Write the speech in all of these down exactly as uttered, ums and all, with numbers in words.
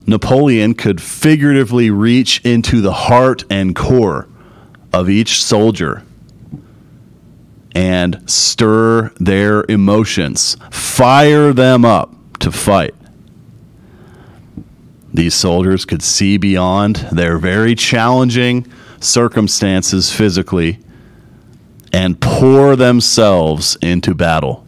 Napoleon could figuratively reach into the heart and core of each soldier and stir their emotions, fire them up to fight. These soldiers could see beyond their very challenging circumstances physically and pour themselves into battle.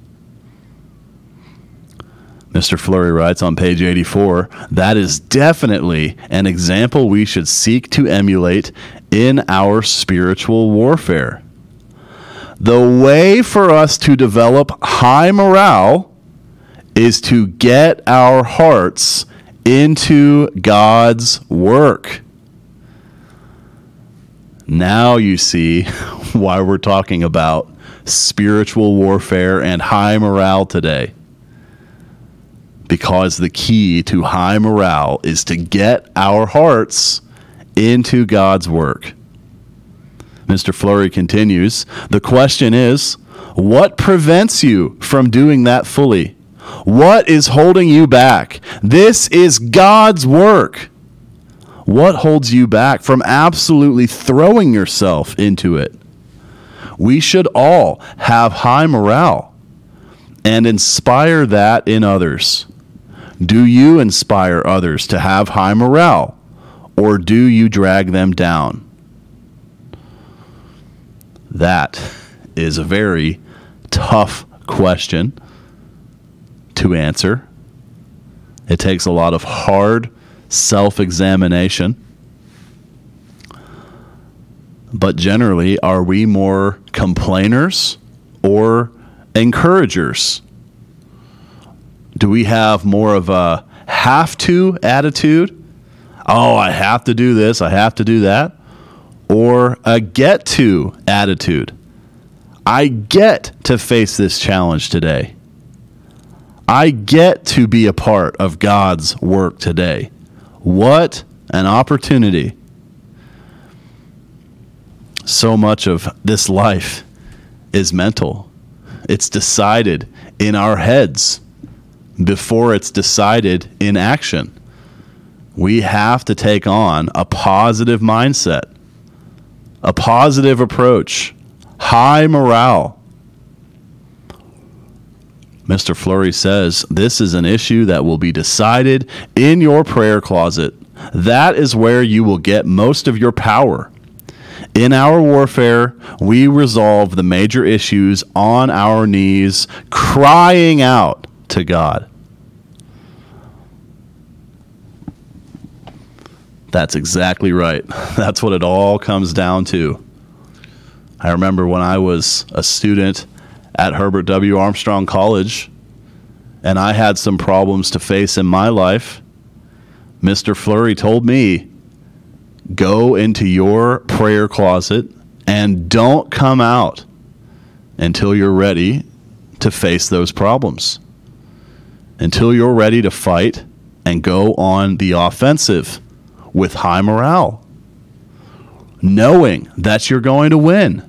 Mister Fleury writes on page eighty-four, that is definitely an example we should seek to emulate in our spiritual warfare. The way for us to develop high morale is to get our hearts into God's work. Now you see why we're talking about spiritual warfare and high morale today. Because the key to high morale is to get our hearts into God's work. Mister Fleury continues, the question is, what prevents you from doing that fully? What is holding you back? This is God's work. What holds you back from absolutely throwing yourself into it? We should all have high morale and inspire that in others. Do you inspire others to have high morale, or do you drag them down? That is a very tough question to answer. It takes a lot of hard self-examination. But generally, are we more complainers or encouragers? Do we have more of a have-to attitude? Oh, I have to do this, I have to do that. Or a get-to attitude. I get to face this challenge today. I get to be a part of God's work today. What an opportunity. So much of this life is mental. It's decided in our heads before it's decided in action. We have to take on a positive mindset, a positive approach, high morale. Mister Fleury says, this is an issue that will be decided in your prayer closet. That is where you will get most of your power. In our warfare, we resolve the major issues on our knees, crying out to God. That's exactly right. That's what it all comes down to. I remember when I was a student at Herbert W. Armstrong College, and I had some problems to face in my life, Mister Fleury told me, go into your prayer closet and don't come out until you're ready to face those problems, until you're ready to fight and go on the offensive with high morale, knowing that you're going to win.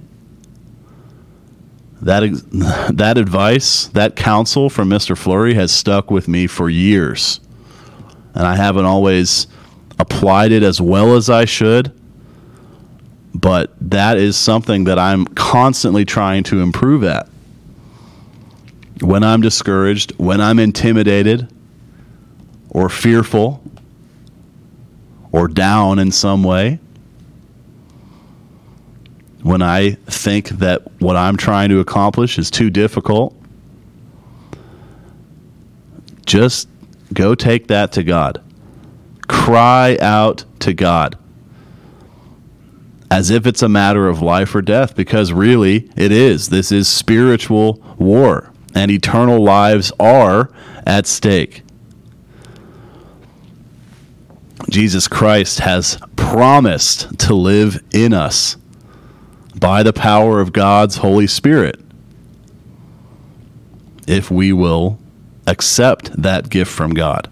That that advice, that counsel from Mister Fleury has stuck with me for years. And I haven't always applied it as well as I should, but that is something that I'm constantly trying to improve at. When I'm discouraged, when I'm intimidated or fearful or down in some way, when I think that what I'm trying to accomplish is too difficult, just go take that to God. Cry out to God as if it's a matter of life or death, because really it is. This is spiritual war, and eternal lives are at stake. Jesus Christ has promised to live in us by the power of God's Holy Spirit, if we will accept that gift from God.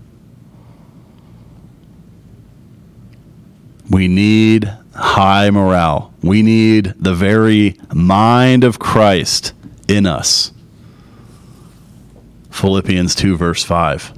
We need high morale. We need the very mind of Christ in us. Philippians two, verse five.